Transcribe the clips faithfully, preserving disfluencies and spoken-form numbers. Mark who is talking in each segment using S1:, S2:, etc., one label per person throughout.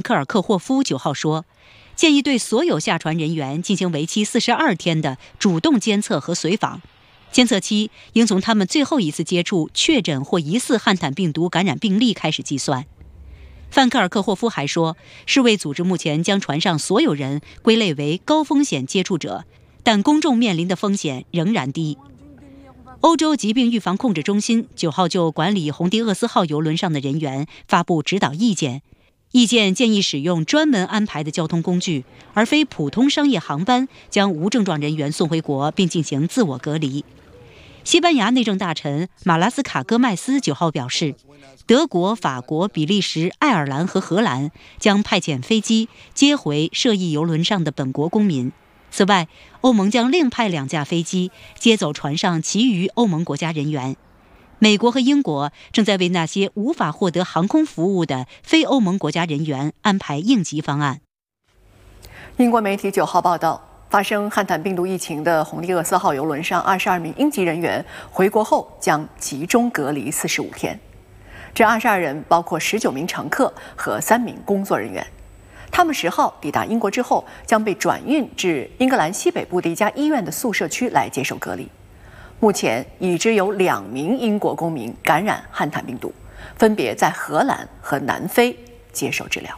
S1: 克尔克霍夫九号说，建议对所有下船人员进行为期四十二天的主动监测和随访，监测期应从他们最后一次接触确诊或疑似汉坦病毒感染病例开始计算。范克尔克霍夫还说，世卫组织目前将船上所有人归类为高风险接触者，但公众面临的风险仍然低。欧洲疾病预防控制中心九号就管理红迪厄斯号邮轮上的人员发布指导意见，意见建议使用专门安排的交通工具，而非普通商业航班，将无症状人员送回国并进行自我隔离。西班牙内政大臣马拉斯卡戈麦斯九号表示，德国、法国、比利时、爱尔兰和荷兰将派遣飞机接回涉疫邮轮上的本国公民。此外，欧盟将另派两架飞机接走船上其余欧盟国家人员。美国和英国正在为那些无法获得航空服务的非欧盟国家人员安排应急方案。
S2: 英国媒体九号报道，发生汉坦病毒疫情的红迪厄斯号邮轮上二十二名应急人员回国后将集中隔离四十五天。这二十二人包括十九名乘客和三名工作人员。他们十号抵达英国之后，将被转运至英格兰西北部的一家医院的宿舍区来接受隔离。目前已知有两名英国公民感染汉坦病毒，分别在荷兰和南非接受治疗。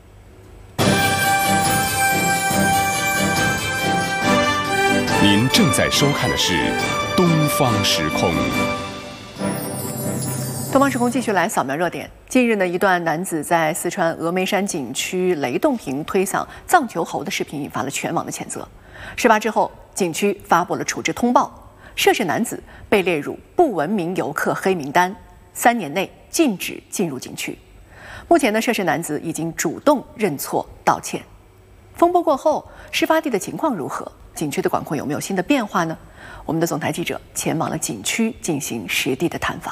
S3: 您正在收看的是《东方时空》。
S2: 东方时空继续来扫描热点。近日呢，一段男子在四川峨眉山景区雷洞坪推搡藏球猴的视频引发了全网的谴责。事发之后，景区发布了处置通报，涉事男子被列入不文明游客黑名单，三年内禁止进入景区。目前呢，涉事男子已经主动认错道歉。风波过后，事发地的情况如何？景区的管控有没有新的变化呢？我们的总台记者前往了景区进行实地的探访。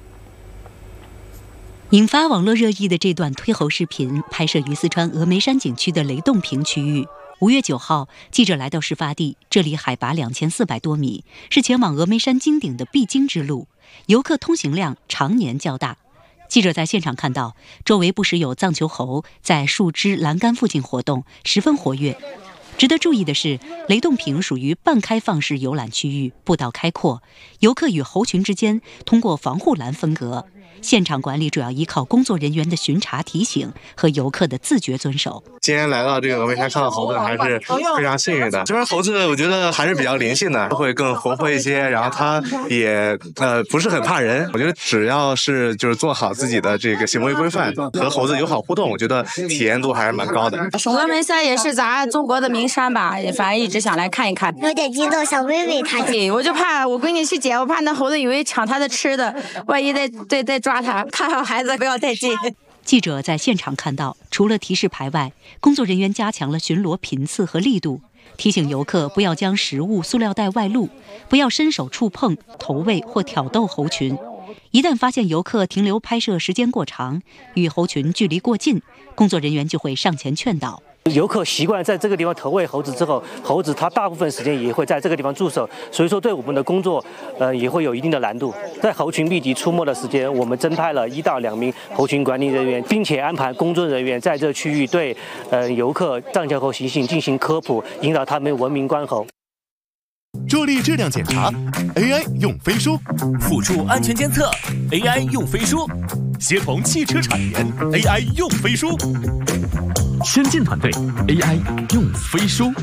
S1: 引发网络热议的这段推猴视频拍摄于四川峨眉山景区的雷洞坪区域。五月九号，记者来到事发地，这里海拔两千四百多米，是前往峨眉山金顶的必经之路，游客通行量常年较大。记者在现场看到，周围不时有藏球猴在树枝、栏杆附近活动，十分活跃。值得注意的是，雷洞坪属于半开放式游览区域，步道开阔，游客与猴群之间通过防护栏分隔。现场管理主要依靠工作人员的巡查提醒和游客的自觉遵守。
S4: 今天来到这个峨眉山看到猴子还是非常幸运的。这边猴子我觉得还是比较灵性的，会更活泼一些，然后它也呃不是很怕人。我觉得只要是就是做好自己的这个行为规范，和猴子友好互动，我觉得体验度还是蛮高的。
S5: 峨眉山也是咱中国的名山吧，反正一直想来看一看。
S6: 有点激动，想喂喂它。
S5: 对，我就怕我闺女去捡，我怕那猴子以为抢她的吃的，万一再再再抓它，看好孩子不要太近。
S1: 记者在现场看到，除了提示牌外，工作人员加强了巡逻频次和力度，提醒游客不要将食物、塑料袋外露，不要伸手触碰、投喂或挑逗猴群。一旦发现游客停留拍摄时间过长，与猴群距离过近，工作人员就会上前劝导。
S7: 游客习惯在这个地方投喂猴子之后，猴子它大部分时间也会在这个地方驻守，所以说对我们的工作，呃，也会有一定的难度。在猴群密集出没的时间，我们增派了一到两名猴群管理人员，并且安排工作人员在这区域对，呃，游客藏球猴习性进行科普，引导他们文明观猴。
S8: 助力质量检查 ，A I 用飞书；
S9: 辅助安全监测 ，A I 用飞书；协同汽车产研 ，A I 用飞书。先进团队 A I 用飞书。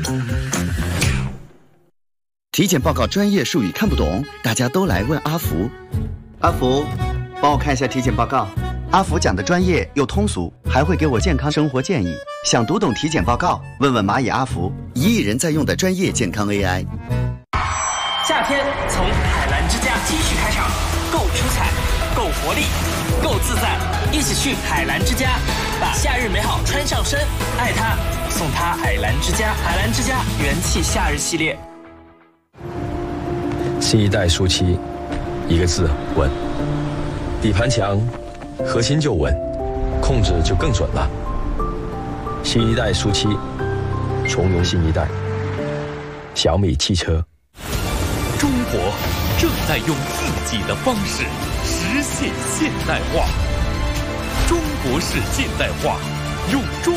S10: 体检报告专业术语看不懂，大家都来问阿福。阿福，帮我看一下体检报告。阿福讲的专业又通俗，还会给我健康生活建议。想读懂体检报告，问问蚂蚁阿福，一亿人在用的专业健康 A I。
S11: 夏天从海澜之家继续开场，够出彩，够活力，够自在，一起去海澜之家，把夏日美好穿上身，爱它，送它海澜之家。海澜之家元气夏日系列。
S12: 新一代舒七，一个字稳。底盘强，核心就稳，控制就更准了。新一代舒七，从容新一代。小米汽车。
S9: 中国正在用自己的方式实现现代化，中国式现代化，用中